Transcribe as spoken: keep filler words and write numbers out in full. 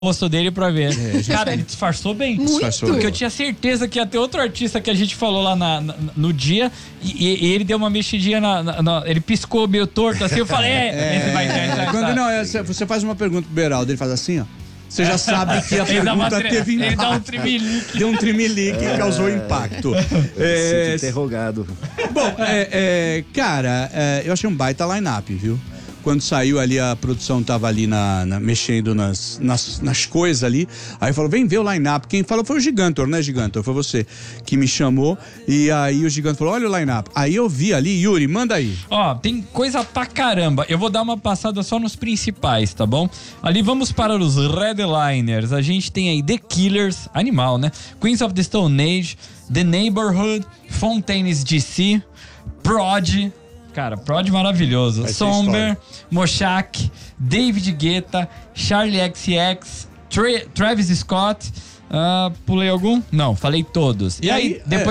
rosto dele pra ver. É, gente... Cara, ele disfarçou bem. Muito. Disfarçou. Porque eu tinha certeza que ia ter outro artista que a gente falou lá na, na, no dia e, e ele deu uma mexidinha na, na, na... Ele piscou meio torto assim, eu falei, é, é esse vai ter. é, Quando não, é, você faz uma pergunta pro Beraldo, ele faz assim, ó. Você já sabe que a ele pergunta tre... teve impacto. Ele dá um trimelique. Deu um trimelique É. e causou impacto. É, interrogado. Bom, é, é, cara, é, eu achei um baita line-up, viu? Quando saiu ali, a produção tava ali na, na, mexendo nas, nas, nas coisas ali. Aí falou, vem ver o line-up. Quem falou foi o Gigantor, né, Gigantor? Foi você que me chamou. E aí o Gigantor falou, olha o line-up. Aí eu vi ali, Yuri, manda aí. Ó, tem coisa pra caramba. Eu vou dar uma passada só nos principais, tá bom? Ali vamos para os Redliners. A gente tem aí The Killers, animal, né? Queens of the Stone Age, The Neighborhood, Fontaines D C, Prod... Cara, Prod maravilhoso. Somber, Moshak, David Guetta, Charlie X C X, Tra- Travis Scott. Uh, pulei algum? Não, falei todos. E, E aí, aí, depois